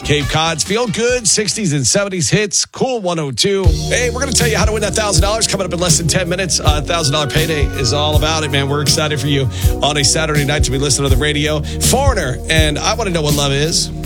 Cape Cod's Feel Good, 60s and 70s hits, Cool 102. Hey, we're going to tell you how to win that $1,000 coming up in less than 10 minutes. $1,000 payday is all about it, man. We're excited for you on a Saturday night to be listening to the radio. Foreigner, and I Want to Know What Love Is.